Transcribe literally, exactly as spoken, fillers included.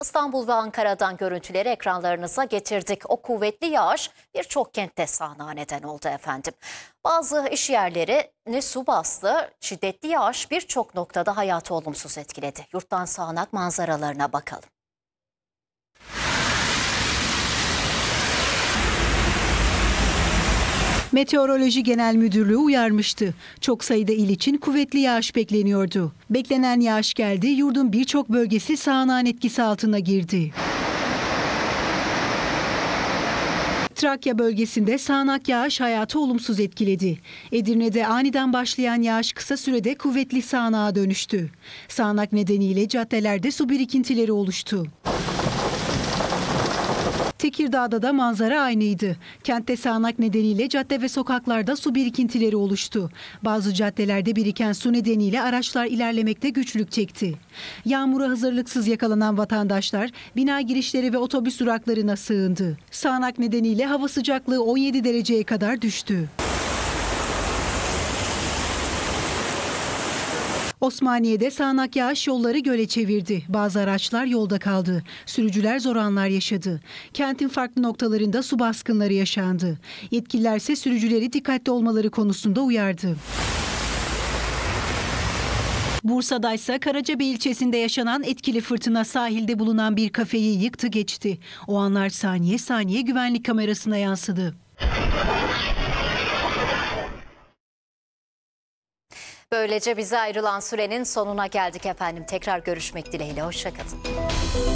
İstanbul ve Ankara'dan görüntüleri ekranlarınıza getirdik. O kuvvetli yağış birçok kentte sağanağa neden oldu efendim. Bazı iş yerlerini su bastı. Şiddetli yağış birçok noktada hayatı olumsuz etkiledi. Yurttan sağanak manzaralarına bakalım. Meteoroloji Genel Müdürlüğü uyarmıştı. Çok sayıda il için kuvvetli yağış bekleniyordu. Beklenen yağış geldi, yurdun birçok bölgesi sağanağın etkisi altına girdi. Trakya bölgesinde sağanak yağış hayatı olumsuz etkiledi. Edirne'de aniden başlayan yağış kısa sürede kuvvetli sağanağa dönüştü. Sağanak nedeniyle caddelerde su birikintileri oluştu. Tekirdağ'da da manzara aynıydı. Kentte sağanak nedeniyle cadde ve sokaklarda su birikintileri oluştu. Bazı caddelerde biriken su nedeniyle araçlar ilerlemekte güçlük çekti. Yağmura hazırlıksız yakalanan vatandaşlar bina girişleri ve otobüs duraklarına sığındı. Sağanak nedeniyle hava sıcaklığı on yedi dereceye kadar düştü. Osmaniye'de sağanak yağış yolları göle çevirdi. Bazı araçlar yolda kaldı. Sürücüler zor anlar yaşadı. Kentin farklı noktalarında su baskınları yaşandı. Yetkililer ise sürücüleri dikkatli olmaları konusunda uyardı. Bursa'da ise Karacabey ilçesinde yaşanan etkili fırtına sahilde bulunan bir kafeyi yıktı geçti. O anlar saniye saniye güvenlik kamerasına yansıdı. Böylece bize ayrılan sürenin sonuna geldik efendim. Tekrar görüşmek dileğiyle. Hoşça kalın.